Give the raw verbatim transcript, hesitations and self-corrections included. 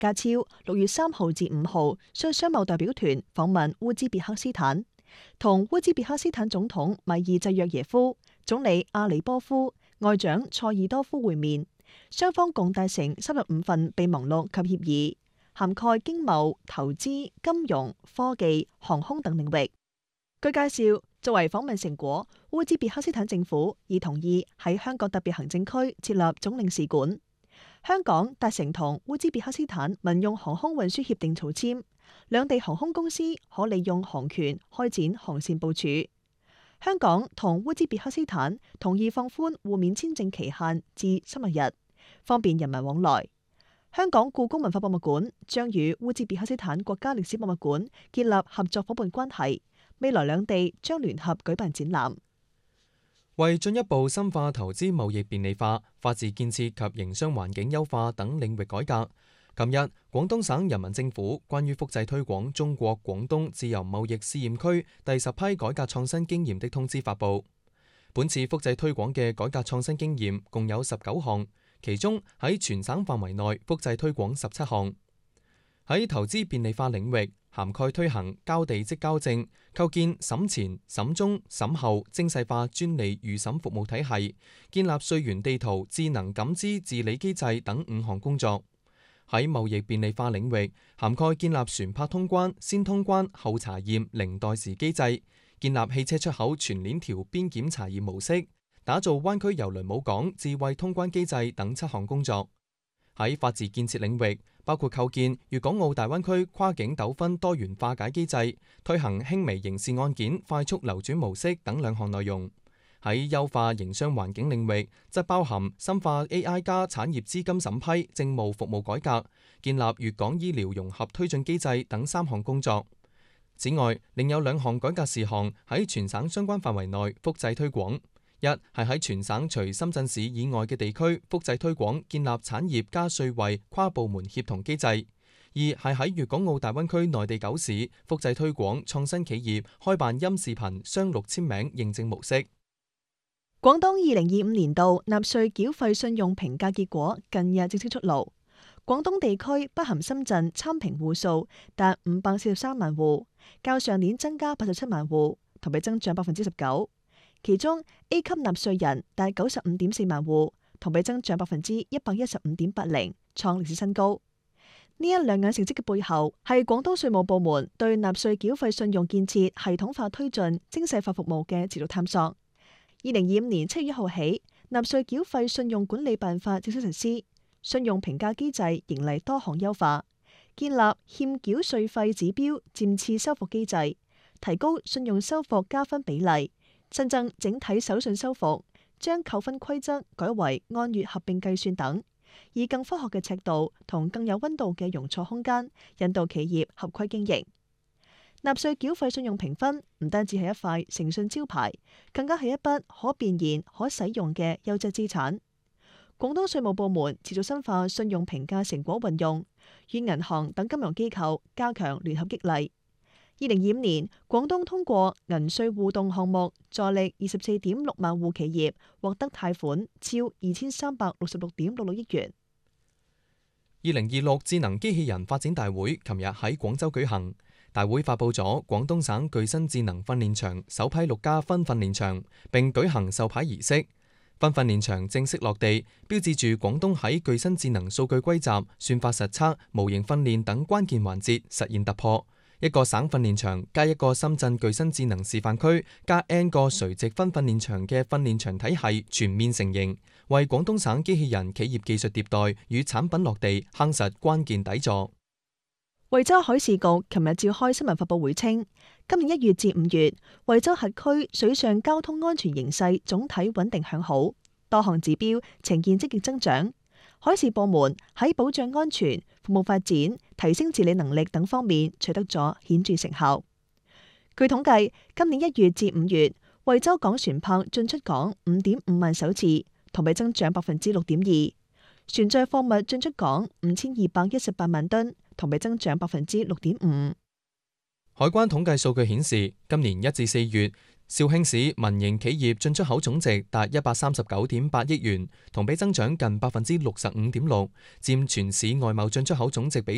家超六月三號至五號率商貿代表團訪問烏茲別克斯坦，同烏茲別克斯坦總統米爾濟約耶夫、總理阿里波夫、外長塞爾多夫會面，雙方共達成三十五份備忘錄及協議，涵蓋經貿、投資、金融、科技、航空等領域。據介紹，作為訪問成果，烏茲別克斯坦政府已同意喺香港特別行政區設立總領事館。香港達成同烏茲別克斯坦民用航空運輸協定草簽，兩地航空公司可利用航權開展航線部署。香港同烏茲別克斯坦同意放寬互免簽證期限至三十日，方便人民往來。香港故宮文化博物館將與烏茲別克斯坦國家歷史博物館建立合作夥伴關係。未來兩地將聯合舉辦展覽。 為進一步深化投資貿易便利化、法治建設及營商環境優化等領域改革，琴日廣東省人民政府關於複製推廣中國廣東自由貿易試驗區第十批改革創新經驗的通知發布。本次複製推廣嘅改革創新經驗共有十九項，其中喺全省範圍內複製推廣十七項。喺投資便利化領域，涵蓋推行交地即交證、構建審前、審中、審後精細化專利預審服務體系、建立稅源地圖智能感知治理機制等五項工作。喺貿易便利化領域，涵蓋建立船舶通關、先通關後查驗零代時機制，建立汽車出口全鏈條邊檢查驗模式，打造灣區郵輪母港智慧通關機制等七項工作。喺法治建設領域，包括構建粵港澳大灣區跨境糾紛多元化解機制，推行輕微刑事案件快速流轉模式等兩項內容。喺優化營商環境領域，則包含深化 A I 加產業資金審批政務服務改革，建立粵港醫療融合推進機制等三項工作。此外，另有兩項改革事項喺全省相關範圍內複製推廣。一係喺全省除深圳市以外嘅地區複製推廣建立產業加稅務跨部門協同機制；二係喺粵港澳大灣區內地九市複製推廣創新企業開辦音視頻雙錄簽名認證模式。 廣東二零二五年度納稅繳費信用評價結果近日正式出爐，廣東地區不含深圳參評戶數達五百四十三萬戶，較上年增加八十七萬戶，同比增長百分之十九。其中 A 級納稅人達九十五點四萬戶，同比增長百分之一百一十五點八零，創歷史新高。呢一亮眼成績嘅背後，係廣東稅務部門對納稅繳費信用建設系統化推進、精細化服務嘅持續探索。二零二五年七月一號起，納稅繳費信用管理辦法正式實施，信用評價機制迎嚟多項優化，建立欠繳稅費指標漸次收復機制，提高信用收復加分比例。新增整體手信收復，將扣分規則改為按月合併計算等，以更科學嘅尺度同更有溫度嘅容錯空間，引導企業合規經營。納稅繳費信用評分唔單止係一塊誠信招牌，更加係一筆可變現、可使用嘅優質資產。廣東稅務部門持續深化信用評價成果運用，與銀行等金融機構加強聯合激勵。二零二五年，廣東通過銀稅互動項目，助力二十四點六萬戶企業獲得貸款超二千三百六十六點六六億元。 二零二六智能機器人發展大會琴日喺廣州舉行，大會發佈咗廣東省具身智能訓練場首批六家分訓練場，並舉行授牌儀式。分訓練場正式落地，標誌住廣東喺具身智能數據歸集、算法實測、模型訓練等關鍵環節實現突破。一個省訓練場加一個深圳具身智能示範區加 N 個垂直分訓練場嘅訓練場體系全面成型，為廣東省機器人企業技術迭代與產品落地夯實關鍵底座。 惠州海事局琴日召開新聞發佈會稱，今年一月至五月，惠州轄區水上交通安全形勢總體穩定向好，多項指標呈現積極增長。海事部門喺保障安全、服務發展、提升治理能力等方面取得咗顯著成效。據統計，今年一月至五月，惠州港船舶進出港五點五萬艘次，同比增長百分之六點二；船載貨物進出港五千二百一十八萬噸，同比增長百分之六點五。 海關統計數據顯示，今年一至四月，肇慶市民營企業進出口總值達一百三十九點八億元，同比增長近百分之六十五點六，佔全市外貿進出口總值比